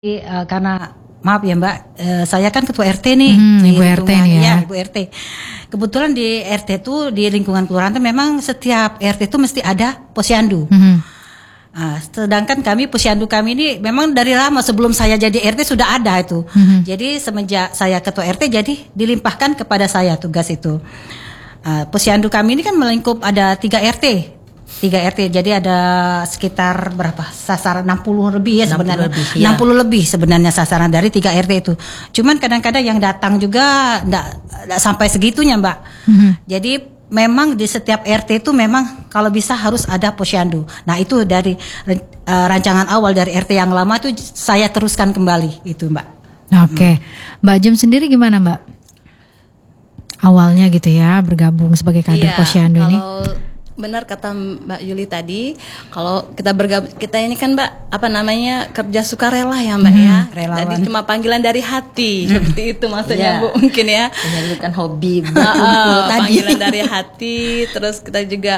Karena maaf ya Mbak, saya kan ketua RT nih, Ibu RT nih ya. Ibu RT. Kebetulan di RT itu di lingkungan kelurahan itu memang setiap RT itu mesti ada posyandu. Sedangkan posyandu kami ini memang dari lama sebelum saya jadi RT sudah ada itu. Jadi semenjak saya ketua RT jadi dilimpahkan kepada saya tugas itu. Posyandu kami ini kan melingkup ada 3 RT. 3 RT, jadi ada sekitar berapa sasaran 60 lebih ya sebenarnya 60 lebih sebenarnya sasaran dari 3 RT itu. Cuman kadang-kadang yang datang juga enggak sampai segitunya Mbak. Jadi memang di setiap RT itu memang kalau bisa harus ada posyandu. Nah itu dari rancangan awal dari RT yang lama itu saya teruskan kembali itu Mbak. Oke. Mbak Jum sendiri gimana Mbak? Awalnya gitu ya bergabung sebagai kader posyandu ini. Benar kata Mbak Yuli tadi, kalau kita bergabung, kita ini kan Mbak kerja sukarela ya Mbak ya. Relawan. Tadi cuma panggilan dari hati, seperti itu maksudnya Bu mungkin ya. Menyalurkan hobi panggilan dari hati, terus kita juga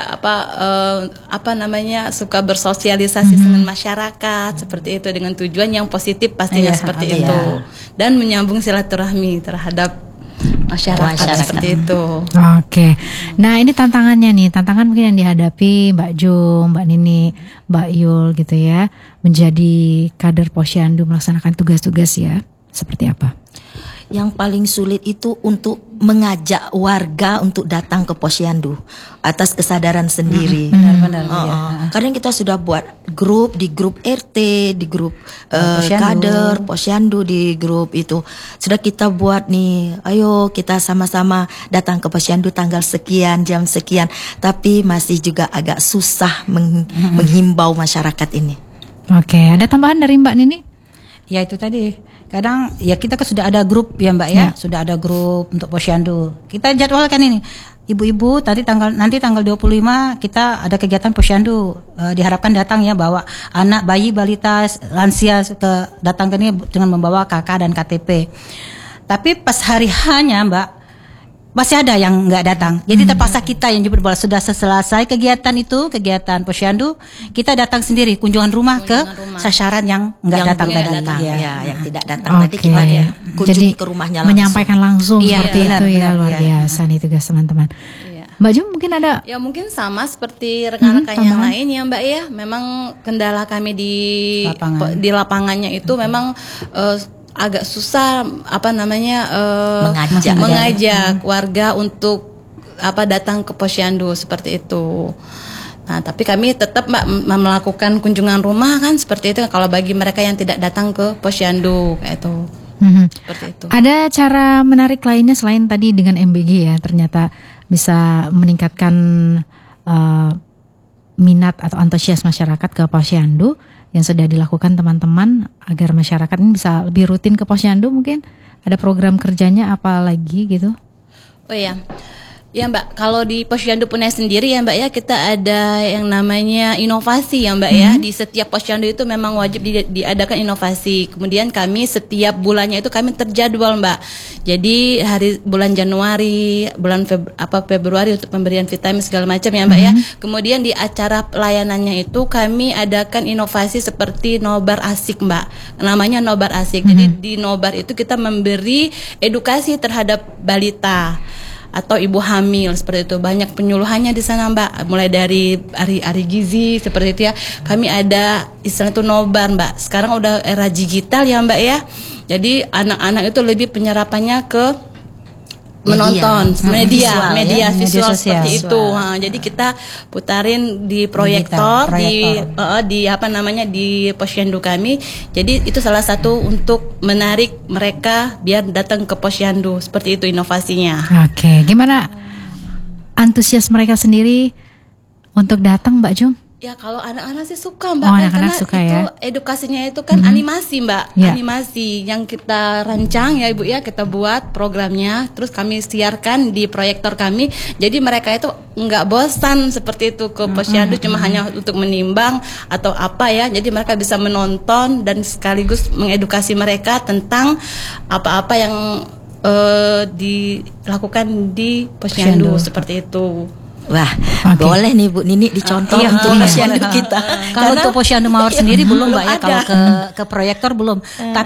suka bersosialisasi dengan masyarakat seperti itu dengan tujuan yang positif pastinya seperti itu. Dan menyambung silaturahmi terhadap masyarakat seperti itu. Oke. Nah ini tantangannya nih, tantangan mungkin yang dihadapi Mbak Jum, Mbak Nini, Mbak Yul gitu ya, menjadi kader posyandu melaksanakan tugas-tugas ya, seperti apa? Yang paling sulit itu untuk mengajak warga untuk datang ke posyandu atas kesadaran sendiri. Benar-benar. Kadang kita sudah buat grup di grup RT, di grup kader posyandu di grup itu sudah kita buat nih. Ayo kita sama-sama datang ke posyandu tanggal sekian, jam sekian. Tapi masih juga agak susah menghimbau masyarakat ini. Oke, ada tambahan dari Mbak Nini? Ya itu tadi. Kadang ya kita kan sudah ada grup ya Mbak ya, sudah ada grup untuk posyandu. Kita jadwalkan ini. Ibu-ibu nanti tanggal 25 kita ada kegiatan posyandu. Diharapkan datang ya, bawa anak, bayi, balita, lansia datang ke ini dengan membawa KK dan KTP. Tapi pas hari hanya Mbak masih ada yang nggak datang. Jadi terpaksa kita yang jemput bola. Sudah selesai kegiatan posyandu, kita datang sendiri kunjungan rumah ke sasaran yang nggak datang tadi. Yang tidak datang tadi kita kunjungi ke rumahnya langsung. Menyampaikan langsung seperti itu ya, luar biasa nih tugas teman-teman. Mbak Jum mungkin ada? Ya mungkin sama seperti rekan-rekan yang lain ya Mbak ya. Memang kendala kami di lapangannya itu memang agak susah mengajak warga untuk datang ke posyandu seperti itu. Nah, tapi kami tetap melakukan kunjungan rumah kan seperti itu kalau bagi mereka yang tidak datang ke posyandu kayak itu. Seperti itu. Ada cara menarik lainnya selain tadi dengan MBG ya, ternyata bisa meningkatkan minat atau antusias masyarakat ke posyandu yang sudah dilakukan teman-teman agar masyarakat ini bisa lebih rutin ke posyandu. Mungkin ada program kerjanya apa lagi gitu? Oh ya. Ya Mbak, kalau di posyandu Punai sendiri ya Mbak ya, kita ada yang namanya inovasi ya Mbak ya. Di setiap posyandu itu memang wajib diadakan inovasi. Kemudian kami setiap bulannya itu kami terjadwal Mbak. Jadi bulan Januari, bulan Februari untuk pemberian vitamin segala macam ya Mbak ya. Kemudian di acara pelayanannya itu kami adakan inovasi seperti nobar asik Mbak. Namanya nobar asik. Jadi di nobar itu kita memberi edukasi terhadap balita atau ibu hamil seperti itu. Banyak penyuluhannya di sana Mbak, mulai dari ari gizi seperti itu ya. Kami ada istilah itu nobar Mbak. Sekarang udah era digital ya Mbak ya. Jadi anak-anak itu lebih penyerapannya ke menonton media visual seperti itu. Jadi kita putarin di proyektor. Di posyandu kami. Jadi itu salah satu untuk menarik mereka biar datang ke posyandu. Seperti itu inovasinya. Oke, gimana antusias mereka sendiri untuk datang Mbak Jum? Ya kalau anak-anak sih suka Mbak, anak-anak suka itu ya. Edukasinya itu kan animasi Mbak, animasi yang kita rancang ya Ibu ya, kita buat programnya, terus kami siarkan di proyektor kami. Jadi mereka itu nggak bosan seperti itu ke posyandu cuma hanya untuk menimbang atau apa ya. Jadi mereka bisa menonton dan sekaligus mengedukasi mereka tentang apa-apa yang dilakukan di posyandu seperti itu. Wah, boleh nih Bu Nini dicontoh untuk posyandu kita. Kalau untuk posyandu mawar sendiri belum Mbak ya, kalau ke proyektor belum.